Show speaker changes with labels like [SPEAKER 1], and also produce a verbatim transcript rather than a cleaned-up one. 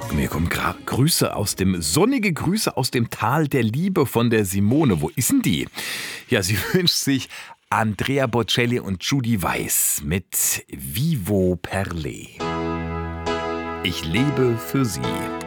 [SPEAKER 1] Mir kommen Gra Grüße aus dem, sonnige Grüße aus dem Tal der Liebe von der Simone. Wo ist denn die? Ja, sie wünscht sich Andrea Bocelli und Judy Weiss mit Vivo per le. Ich lebe für sie.